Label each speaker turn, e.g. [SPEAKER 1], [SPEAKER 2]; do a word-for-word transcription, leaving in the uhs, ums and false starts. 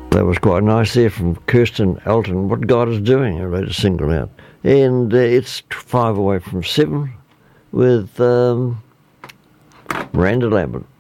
[SPEAKER 1] That was quite nice there from Kirsten Elton. What God is doing, I wrote a single out. And uh, it's five away from seven with um, Miranda Lambert.